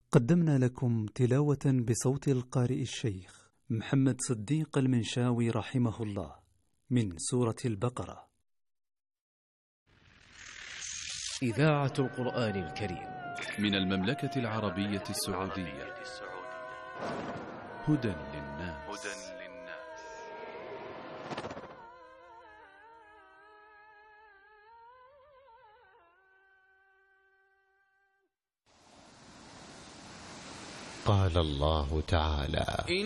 قدمنا لكم تلاوة بصوت القارئ الشيخ محمد صديق المنشاوي رحمه الله من سورة البقرة. إذاعة القرآن الكريم من المملكة العربية السعودية. هدى للناس. قال الله تعالى: